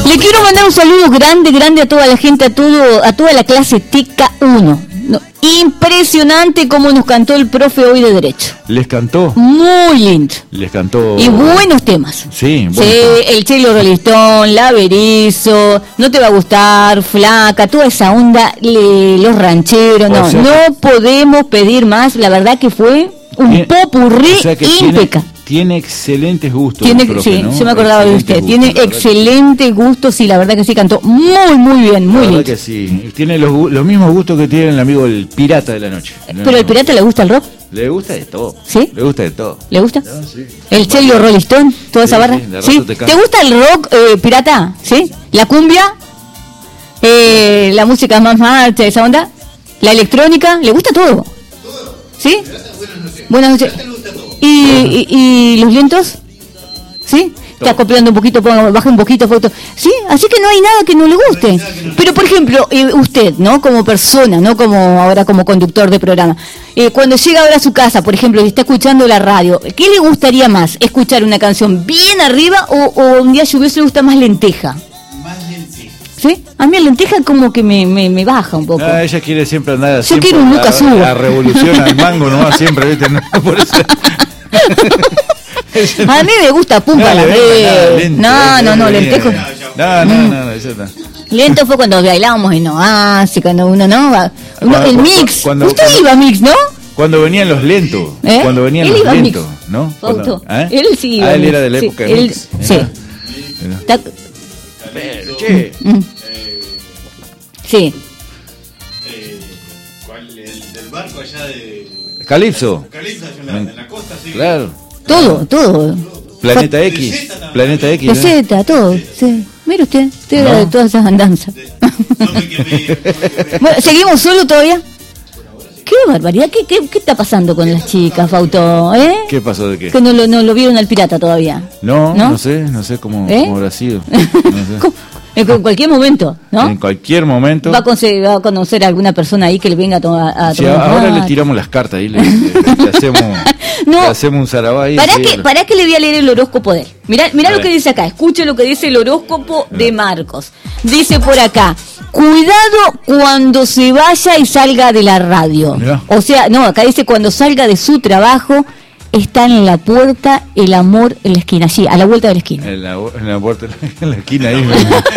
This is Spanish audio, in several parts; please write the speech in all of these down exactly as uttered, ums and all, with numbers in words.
Le quiero mandar un saludo grande, grande a toda la gente, a todo, a toda la clase T K uno. No, impresionante cómo nos cantó el profe hoy de Derecho. ¿Les cantó? Muy lindo. Les cantó. Y buenos temas. Sí, sí, el Chelo Rolistón, La Berizo, No te va a gustar, Flaca, toda esa onda, le, los rancheros. No, o sea, no podemos pedir más. La verdad que fue un tiene, popurrí o sea impecable. Tiene excelentes gustos. Tiene, profe, sí, ¿no? yo me acordaba de usted. Gusto, tiene excelentes gustos, sí, la verdad que sí, cantó muy, muy bien, muy bien. La verdad que sí. Tiene los, los mismos gustos que tiene el amigo el Pirata de la Noche. ¿Pero al Pirata le gusta el rock? Le gusta de todo. ¿Sí? Le gusta de todo. ¿Le gusta? No, sí. ¿El Chelo Rolistón? ¿Toda sí, esa barra? Sí, ¿Sí? Te, ¿Te gusta el rock, eh, Pirata? ¿Sí? ¿La cumbia? Eh, ¿La música más marcha, esa onda? ¿La electrónica? ¿Le gusta todo? Todo. ¿Sí? Buenas Buenas noches. noches. ¿Y, y, ¿Y los vientos? ¿Sí? Está copiando un poquito, baja un poquito foto. Sí, así que no hay nada que no le guste. No no Pero, por ejemplo, eh, usted, ¿no? Como persona, no como ahora como conductor de programa. Eh, cuando llega ahora a su casa, por ejemplo, y está escuchando la radio, ¿qué le gustaría más? ¿Escuchar una canción bien arriba o, o un día lluvioso le gusta más lenteja? Más lenteja. ¿Sí? A mí la lenteja como que me, me, me baja un poco. Ah, ella quiere siempre andar así. Yo quiero un Lucas Hugo. La revolución al mango nomás siempre, ¿viste? No, por eso... A mí me gusta pumpa la vez. No, no, no, lentejo. No, no, no, no, eso no. Lento fue cuando bailábamos en Oasis, cuando uno no va. Uno, el mix. Cuando, Usted cuando, iba a mix, ¿no? Cuando venían los lentos. ¿Eh? Cuando venían él los iba lentos, mix. ¿no? Cuando, ¿eh? Él sí iba. Ah, él era de la época sí, de él, mix. Sí. Era. Pero, che. Mm. Sí. Eh, ¿Cuál? El del barco allá de. Calipso. Calipso, en la, en la costa, sí. Claro. Todo, todo. Planeta X. Planeta X. Peseta, todo. Sí. Mire usted, usted era de todas esas andanzas. Bueno, ¿seguimos solo todavía? Qué barbaridad, ¿Qué, qué, ¿qué está pasando con las chicas, Fauto? ¿Eh? ¿Qué pasó de qué? Que no lo, no lo vieron al Pirata todavía. No, no, no sé, no sé cómo, ¿Eh? cómo habrá sido. No sé. En cualquier momento, ¿no? En cualquier momento. Va a, conocer, va a conocer a alguna persona ahí que le venga a, to a sí, tomar. Ahora le tiramos las cartas ahí, le, le, le hacemos, no, le hacemos un zarabá ahí. ¿Para sí, qué, lo... ¿Para qué le voy a leer el horóscopo de él? Mirá, mirá lo que dice acá, escuche lo que dice el horóscopo de Marcos. Dice por acá, cuidado cuando se vaya y salga de la radio. Mirá. O sea, no, acá dice cuando salga de su trabajo, está en la puerta el amor en la esquina, sí, a la vuelta de la esquina. En la, en la puerta, en la esquina ahí.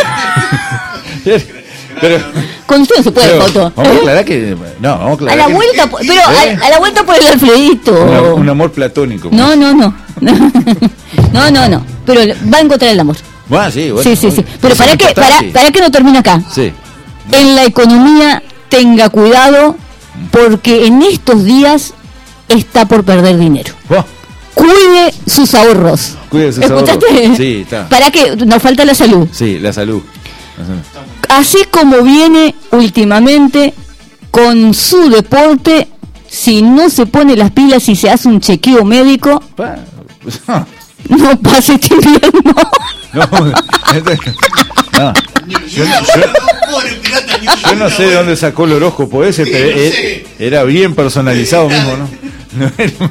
Pero, con usted no se puede, Foto. Vamos a aclarar que. No, vamos a aclarar. A la que, vuelta, que, pero ¿eh? a, a la vuelta por el Alfredito. Una, un amor platónico. No, no, no. No, no, no. Pero va a encontrar el amor. Bueno, sí, bueno. Sí, sí, sí. Pero para que, para, para que no termine acá. Sí. En la economía tenga cuidado porque en estos días está por perder dinero. Oh. Cuide sus ahorros. Cuide sus ¿Escuchaste? ahorros. Sí, está. Para que nos falta la salud. Sí, la salud. La salud. Así como viene últimamente con su deporte, si no se pone las pilas y se hace un chequeo médico, Pa, no pase este invierno. No, no. Yo, yo, yo no sé de dónde sacó el horóscopo ese, pero era bien personalizado mismo, ¿no?